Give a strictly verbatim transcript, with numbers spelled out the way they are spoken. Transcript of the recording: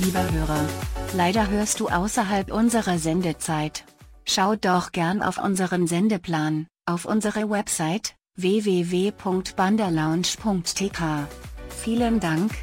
Lieber Hörer, leider hörst du außerhalb unserer Sendezeit. Schau doch gern auf unseren Sendeplan, auf unsere Website w w w punkt banderlounge punkt t k. Vielen Dank,